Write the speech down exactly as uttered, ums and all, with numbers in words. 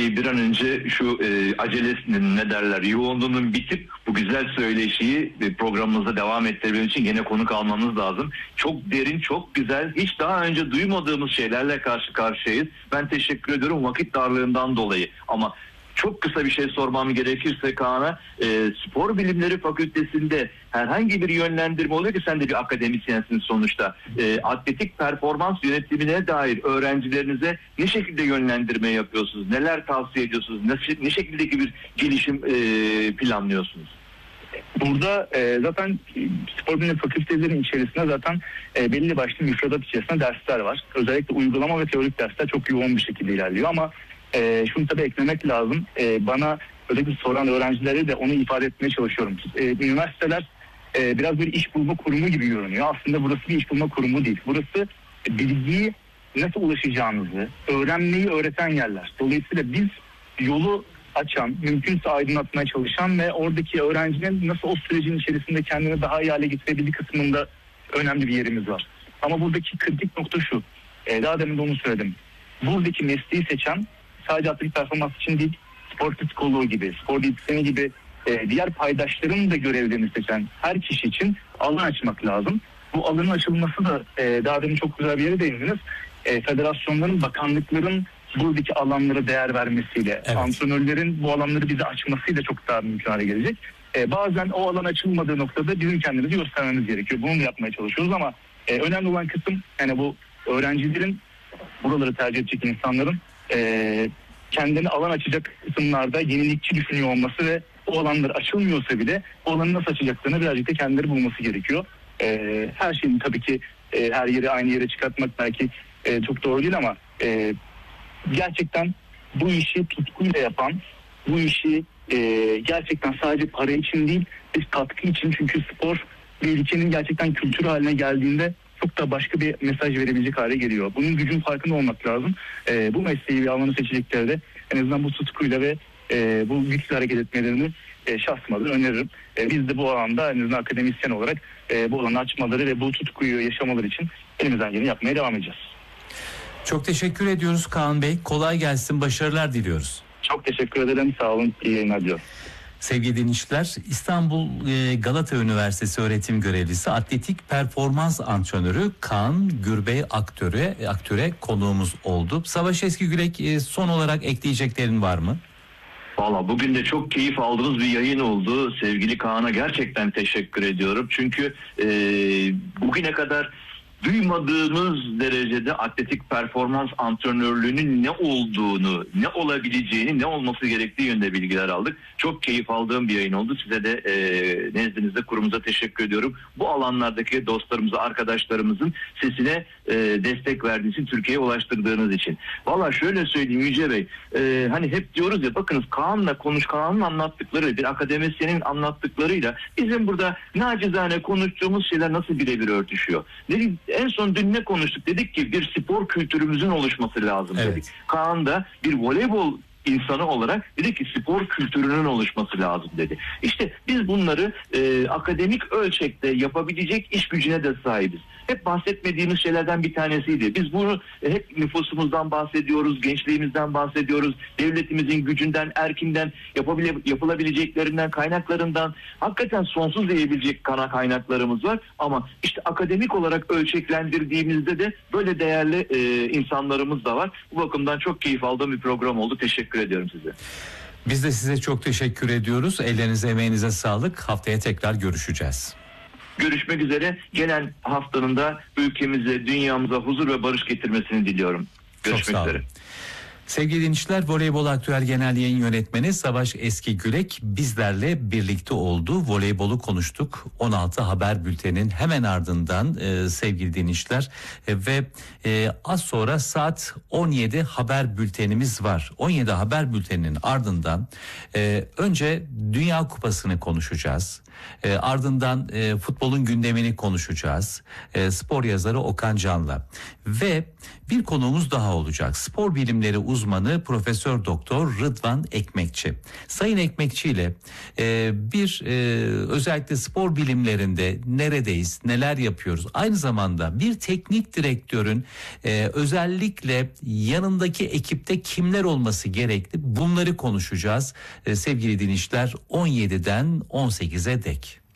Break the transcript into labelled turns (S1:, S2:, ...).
S1: Bey bir an önce şu e, acelesinin ne derler yoğunluğunun bitip bu güzel söyleşiyi e, programımıza devam ettirebilmek için gene konuk almanız lazım. Çok derin, çok güzel, hiç daha önce duymadığımız şeylerle karşı karşıyayız. Ben teşekkür ediyorum vakit darlığından dolayı. Ama çok kısa bir şey sormam gerekirse Kaan'a, e, Spor Bilimleri Fakültesi'nde herhangi bir yönlendirme oluyor ki sen de bir akademisyensin sonuçta. E, atletik performans yönetimine dair öğrencilerinize ne şekilde yönlendirme yapıyorsunuz? Neler tavsiye ediyorsunuz? Ne, ne şekildeki bir gelişim e, planlıyorsunuz?
S2: Burada e, zaten spor bilimleri fakültelerinin içerisinde zaten e, belli başlı müfredat içerisinde dersler var. Özellikle uygulama ve teorik dersler çok yoğun bir şekilde ilerliyor ama e, şunu tabii eklemek lazım. E, bana özellikle soran öğrencilere de onu ifade etmeye çalışıyorum. E, üniversiteler e, biraz bir iş bulma kurumu gibi görünüyor. Aslında burası bir iş bulma kurumu değil. Burası bilgiyi nasıl ulaşacağınızı, öğrenmeyi öğreten yerler. Dolayısıyla biz yolu açan, mümkünse aydınlatmaya çalışan ve oradaki öğrencinin nasıl o sürecin içerisinde kendini daha iyi hale getirebildiği kısmında önemli bir yerimiz var. Ama buradaki kritik nokta şu, e, daha demin de onu söyledim. Buradaki mesleği seçen sadece atletik performans için değil, spor psikoloğu gibi, spor diyetisyeni gibi e, diğer paydaşların da görevlerini seçen her kişi için alan açmak lazım. Bu alanın açılması da e, daha demin çok güzel bir yere değindiniz. E, federasyonların, bakanlıkların buradaki alanlara değer vermesiyle, evet, antrenörlerin bu alanları bize açmasıyla çok daha mümkün hale gelecek. Ee, bazen o alan açılmadığı noktada bizim kendimizi göstermemiz gerekiyor. Bunu da yapmaya çalışıyoruz ama e, önemli olan kısım yani bu öğrencilerin, buraları tercih edecek insanların e, kendini alan açacak kısımlarda yenilikçi düşünüyor olması ve o alanlar açılmıyorsa bile o alanı nasıl açacaklarını birazcık da kendileri bulması gerekiyor. E, her şeyin tabii ki e, her yeri aynı yere çıkartmak belki e, çok doğru değil ama e, gerçekten bu işi tutkuyla yapan, bu işi e, gerçekten sadece para için değil, bir katkı için, çünkü spor bir ülkenin gerçekten kültür haline geldiğinde çok da başka bir mesaj verebilecek hale geliyor. Bunun gücün farkında olmak lazım. E, bu mesleği ve alanı seçecekleri de en azından bu tutkuyla ve e, bu güçlü hareket etmelerini e, şahsıma öneririm. E, biz de bu alanda en azından akademisyen olarak e, bu alanı açmaları ve bu tutkuyu yaşamaları için elimizden geleni yapmaya devam edeceğiz.
S3: Çok teşekkür ediyoruz Kaan Bey. Kolay gelsin, başarılar diliyoruz.
S2: Çok teşekkür ederim. Sağ olun. İyi yayınlar diliyorum.
S3: Sevgili dinleyiciler, İstanbul Galata Üniversitesi öğretim görevlisi atletik performans antrenörü Kaan Gürbey Aktör'e aktöre konuğumuz oldu. Savaş Eskigürek, son olarak ekleyeceklerin var mı?
S1: Valla bugün de çok keyif aldığımız bir yayın oldu. Sevgili Kaan'a gerçekten teşekkür ediyorum. Çünkü e, bugüne kadar duymadığımız derecede atletik performans antrenörlüğünün ne olduğunu, ne olabileceğini, ne olması gerektiği yönde bilgiler aldık. Çok keyif aldığım bir yayın oldu. Size de e, nezdinizde kurumuza teşekkür ediyorum. Bu alanlardaki dostlarımıza, arkadaşlarımızın sesine e, destek verdiğiniz için, Türkiye'ye ulaştırdığınız için. Valla şöyle söyleyeyim Yüce Bey, e, hani hep diyoruz ya, bakınız Kaan'la konuş, Kaan'ın anlattıkları, bir akademisyenin anlattıklarıyla bizim burada nacizane konuştuğumuz şeyler nasıl birebir örtüşüyor? Ne En son dün ne konuştuk? Dedik ki bir spor kültürümüzün oluşması lazım dedik. Evet. Kaan da bir voleybol insanı olarak dedi ki spor kültürünün oluşması lazım dedi. İşte biz bunları e, akademik ölçekte yapabilecek iş gücüne de sahibiz. Hep bahsetmediğimiz şeylerden bir tanesiydi. Biz bunu e, hep nüfusumuzdan bahsediyoruz, gençliğimizden bahsediyoruz, devletimizin gücünden, erkinden, yapabile- yapılabileceklerinden, kaynaklarından hakikaten sonsuz diyebilecek kana kaynaklarımız var. Ama işte akademik olarak ölçeklendirdiğimizde de böyle değerli e, insanlarımız da var. Bu bakımdan çok keyif aldığım bir program oldu. Teşekkür ediyorum size.
S3: Biz de size çok teşekkür ediyoruz. Ellerinize, emeğinize sağlık. Haftaya tekrar görüşeceğiz.
S1: Görüşmek üzere. Gelen haftanın da ülkemize, dünyamıza huzur ve barış getirmesini diliyorum. Görüşmek üzere.
S3: Sevgili dinleyiciler, Voleybol Aktüel Genel Yayın Yönetmeni Savaş Eskigürek bizlerle birlikte oldu. Voleybolu konuştuk. on altı haber bülteninin hemen ardından e, sevgili dinleyiciler e, ve e, az sonra saat on yedi haber bültenimiz var. on yedi haber bülteninin ardından e, önce Dünya Kupası'nı konuşacağız. E, ardından e, futbolun gündemini konuşacağız. E, spor yazarı Okan Can'la ve bir konuğumuz daha olacak. Spor bilimleri uzmanı uzmanı Profesör Doktor Rıdvan Ekmekçi. Sayın Ekmekçi ile e, bir e, özellikle spor bilimlerinde neredeyiz, neler yapıyoruz? Aynı zamanda bir teknik direktörün e, özellikle yanındaki ekipte kimler olması gerekli? Bunları konuşacağız. E, sevgili dinleyiciler, on yediden on sekize dek.